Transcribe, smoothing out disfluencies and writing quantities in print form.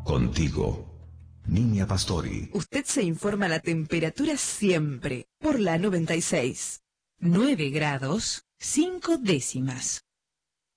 Contigo, Niña Pastori. Usted se informa la temperatura siempre por la 96. 9 grados, 5 décimas.